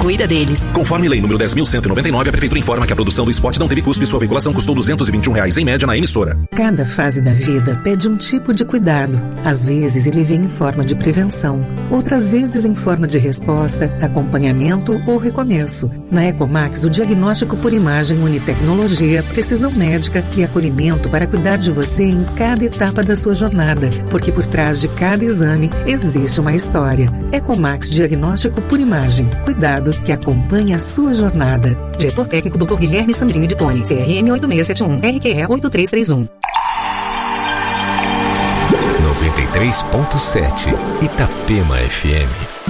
cuida deles. Conforme lei número 10.199, a Prefeitura informa que a produção do spot não teve custo e sua veiculação custou R$221 em média na emissora. Cada fase da vida pede um tipo de cuidado. Às vezes ele vem em forma de prevenção, outras vezes em forma de resposta, acompanhamento ou recomeço. Na Ecomax, o diagnóstico por imagem une tecnologia, precisão médica e acolhimento para cuidar de você em cada etapa da sua jornada, porque por trás de cada exame existe uma história. Ecomax Diagnóstico por Imagem. Cuidado que acompanha a sua jornada. Diretor técnico Dr. Guilherme Sandrini de Tone, CRM 8671, RQE 8331. 93.7 Itapema FM.